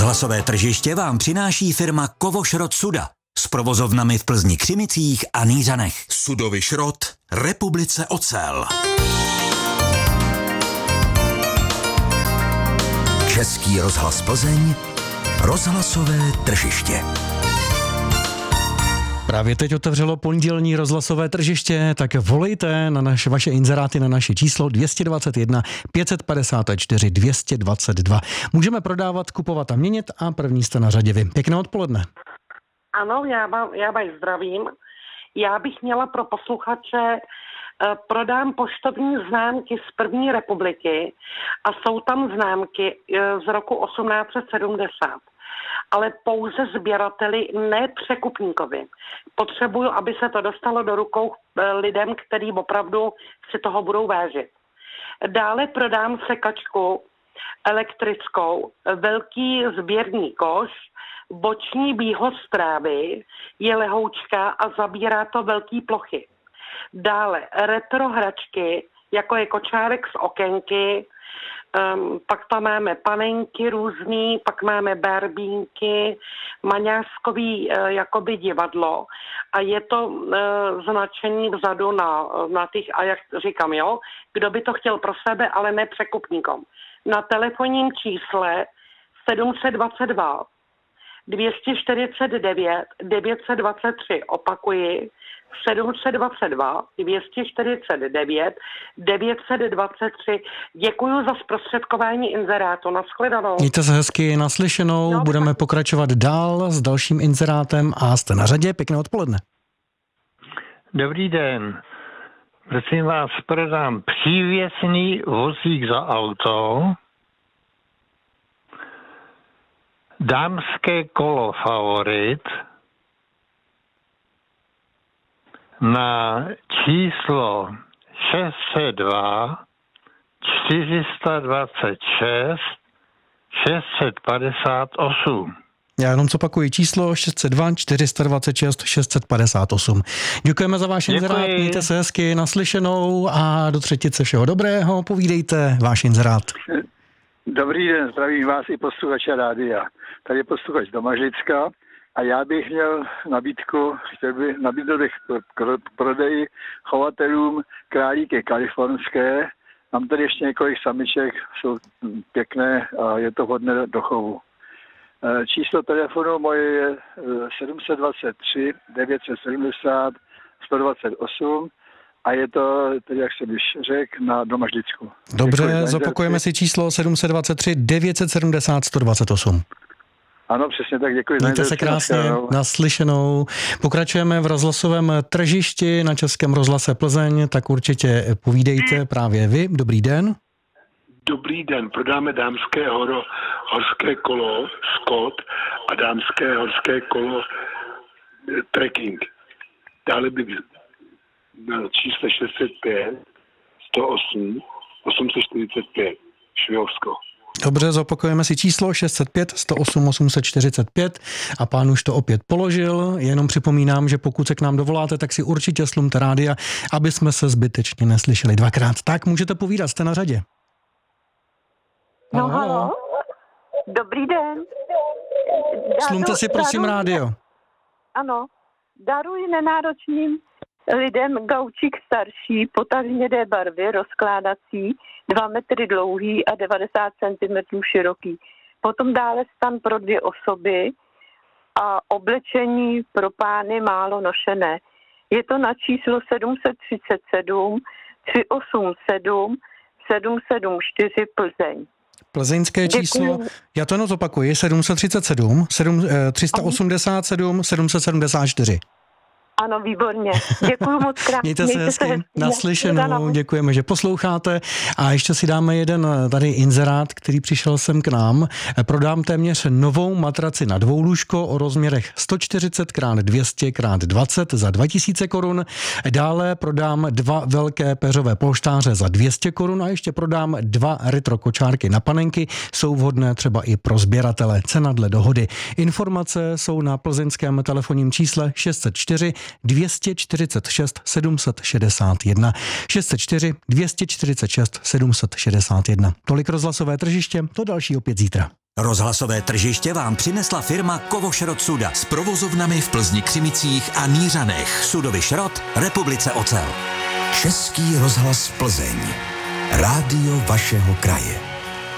Rozhlasové tržiště vám přináší firma Kovošrot Suda s provozovnami v Plzni, Křimicích a Nýřanech. Sudový šrot Republice ocel. Český rozhlas Plzeň, rozhlasové tržiště. Právě teď otevřelo pondělní rozhlasové tržiště, tak volejte na vaše inzeráty na naše číslo 221 554 222. Můžeme prodávat, kupovat a měnit a první jste na řadě vy. Pěkné odpoledne. Ano, já vás zdravím. Já bych měla pro posluchače, prodám poštovní známky z první republiky a jsou tam známky z roku 1870. Ale pouze sběrateli, ne překupníkovi. Potřebuju, aby se to dostalo do rukou lidem, který opravdu si toho budou vážit. Dále prodám sekačku elektrickou, velký sběrný koš, boční výhoz trávy, je lehoučka a zabírá to velký plochy. Dále retro hračky, jako je kočárek z okénky, pak tam máme panenky různý, pak máme barbínky, maňáskový jakoby divadlo a je to značení vzadu na těch, a jak říkám, jo, kdo by to chtěl pro sebe, ale ne překupníkom. Na telefonním čísle 722 249 923, opakuji, 722 249 923. Děkuji za zprostředkování inzerátu. Nashledanou. Mějte se hezky, naslyšenou. No, budeme pokračovat dál s dalším inzerátem a jste na řadě. Pěkné odpoledne. Dobrý den. Prosím vás, prodám přívěsný vozík za auto, dámské kolo Favorit na číslo 602 426 658. Já jenom zopakuji číslo 602 426 658. Děkujeme za váš inzerát, mějte se hezky, naslyšenou a do třetice všeho dobrého. Povídejte váš inzerát. Dobrý den, zdravím vás i posluchače rádia. Tady je posluchač Domažlicka a já bych měl nabídku, nabídl bych k prodeji chovatelům králíky kalifornské. Mám tady ještě několik samiček, jsou pěkné a je to hodné do chovu. Číslo telefonu moje je 723 970 128 a je to, tedy jak jsem již řekl, na Domažlicku. Dobře, zopakujeme si číslo 723 970 128. Ano, přesně tak, děkuji. Mějte se krásně, naslyšenou. Pokračujeme v rozhlasovém tržišti na Českém rozhlase Plzeň, tak určitě povídejte právě vy. Dobrý den. Dobrý den, prodáme dámské horské kolo Scott a dámské horské kolo Trekking. Dále bych na čísle 605 108 845 Švýhovsko. Dobře, zopakujeme si číslo 605 108 845 a pán už to opět položil. Jenom připomínám, že pokud se k nám dovoláte, tak si určitě slumte rádia, aby jsme se zbytečně neslyšeli dvakrát. Tak můžete povídat, jste na řadě. No haló. Dobrý den. Slumte si prosím rádio. Ano, daruji nenáročným lidem gaučík starší, potaž hnědé barvy, rozkládací, 2 metry dlouhý a 90 cm široký. Potom dále stan pro 2 osoby a oblečení pro pány málo nošené. Je to na číslo 737 387 774 Plzeň. Plzeňské číslo, děkuji. Já to jenom zopakuji, 737 387 774. Ano, výborně. Děkuji moc krát. Mějte se hezky, naslyšenou, děkujeme, že posloucháte a ještě si dáme jeden tady inzerát, který přišel sem k nám. Prodám téměř novou matraci na dvoulůžko o rozměrech 140 x 200 x 20 za 2000 korun. Dále prodám 2 velké peřové polštáře za 200 korun a ještě prodám 2 retro kočárky na panenky. Jsou vhodné třeba i pro sběratele. Cena dle dohody. Informace jsou na plzeňském telefonním čísle 604 246 761. 604 246 761. Tolik rozhlasové tržiště, to další opět zítra. Rozhlasové tržiště vám přinesla firma Kovošrot Suda s provozovnami v Plzni, Křimicích a Nířanech. Sudový šrot, Republice Ocel. Český rozhlas Plzeň. Rádio vašeho kraje.